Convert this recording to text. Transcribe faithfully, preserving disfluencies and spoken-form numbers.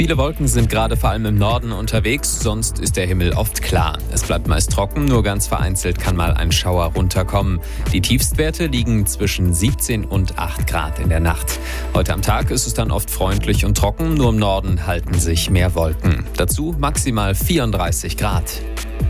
Viele Wolken sind gerade vor allem im Norden unterwegs, sonst ist der Himmel oft klar. Es bleibt meist trocken, nur ganz vereinzelt kann mal ein Schauer runterkommen. Die Tiefstwerte liegen zwischen siebzehn und acht Grad in der Nacht. Heute am Tag ist es dann oft freundlich und trocken, nur im Norden halten sich mehr Wolken. Dazu maximal vierunddreißig Grad.